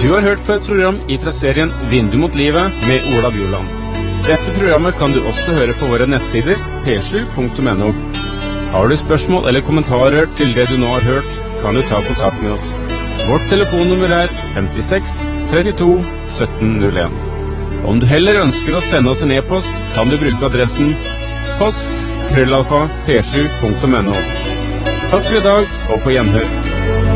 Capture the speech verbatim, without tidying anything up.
Du har hørt på et program fra serien Vindu mot livet med Ola Bjurland. Dette programmet kan du også høre på våre nettsider p sju punktum n o. Har du spørsmål eller kommentarer til det du nå har hørt, kan du ta kontakt med oss. Vårt telefonnummer er femtiseks trettito sytten null en. Om du heller ønsker å sende oss en e-post, kan du bruke adressen post krøllalfa p sju punktum n o. Takk for i dag, og på gjenhør.